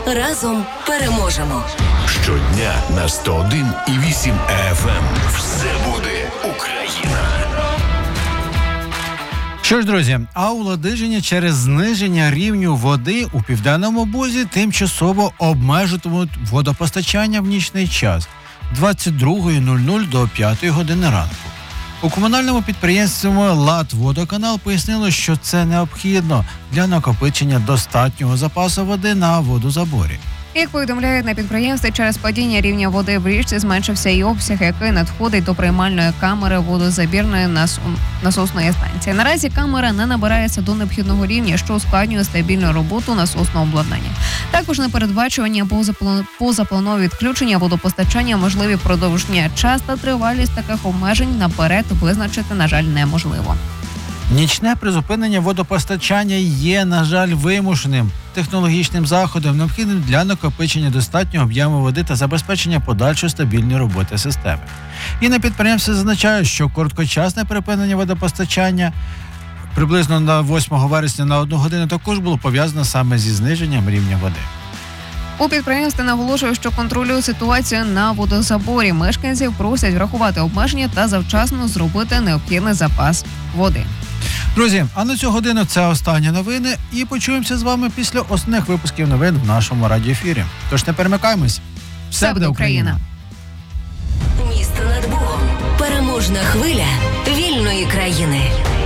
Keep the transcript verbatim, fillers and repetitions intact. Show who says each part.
Speaker 1: Разом переможемо.
Speaker 2: Щодня на сто один і вісім еф ем. Все буде Україна.
Speaker 3: Що ж, друзі, а у Ладижині через зниження рівню води у Південному Бузі тимчасово обмежуватимуть водопостачання в нічний час двадцять друга нуль нуль до п'ятої години ранку. У комунальному підприємстві «Ладводоканал» пояснили, що це необхідно для накопичення достатнього запасу води на водозаборі.
Speaker 4: Як повідомляють на підприємстві, через падіння рівня води в річці зменшився і обсяг, який надходить до приймальної камери водозабірної насосної станції. Наразі камера не набирається до необхідного рівня, що ускладнює стабільну роботу насосного обладнання. Також непередбачувані або позапланові відключення водопостачання можливі впродовж дня. Час та тривалість таких обмежень наперед визначити, на жаль, неможливо.
Speaker 3: Нічне призупинення водопостачання є, на жаль, вимушеним технологічним заходом, необхідним для накопичення достатнього об'єму води та забезпечення подальшої стабільної роботи системи. І на підприємстві зазначають, що короткочасне припинення водопостачання приблизно на восьмого вересня на одну годину також було пов'язано саме зі зниженням рівня води.
Speaker 4: У підприємстві наголошують, що контролюють ситуацію на водозаборі. Мешканців просять врахувати обмеження та завчасно зробити необхідний запас води.
Speaker 3: Друзі, а на цю годину це останні новини, і почуємося з вами після основних випусків новин в нашому радіоефірі. Тож не перемикаємось. Все, Все буде Україна!
Speaker 1: Місто над Богом. Переможна хвиля вільної країни.